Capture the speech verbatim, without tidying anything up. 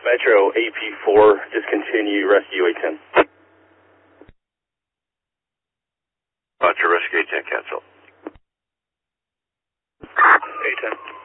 Metro A P four, discontinue rescue A ten. Roger, rescue A ten, cancel. A ten.